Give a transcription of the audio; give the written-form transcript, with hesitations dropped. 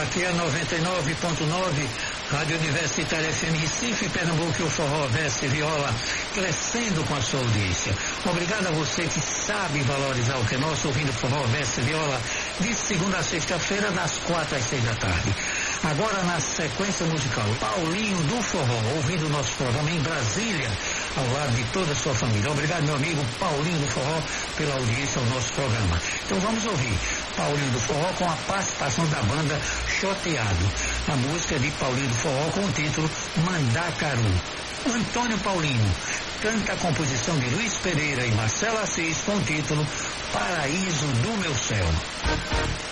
Aqui é 99.9, Rádio Universitária FM Recife, Pernambuco, e o Forró Veste Viola, crescendo com a sua audiência. Obrigado a você que sabe valorizar o que é nosso, ouvindo Forró Veste Viola, de segunda a sexta-feira, das 4 às 6 da tarde. Agora, na sequência musical, Paulinho do Forró, ouvindo o nosso programa em Brasília, ao lado de toda a sua família. Obrigado, meu amigo Paulinho do Forró, pela audiência ao nosso programa. Então vamos ouvir Paulinho do Forró com a participação da banda Choteado. A música é de Paulinho do Forró com o título Mandacaru. Antônio Paulinho canta a composição de Luiz Pereira e Marcelo Assis com o título Paraíso do Meu Céu.